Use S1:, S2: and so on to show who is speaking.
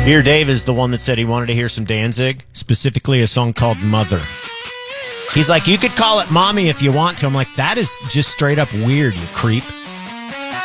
S1: Beer Dave is the one that said he wanted to hear some Danzig, specifically a song called Mother. He's like, you could call it Mommy if you want to. I'm like, that is just straight up weird, you creep.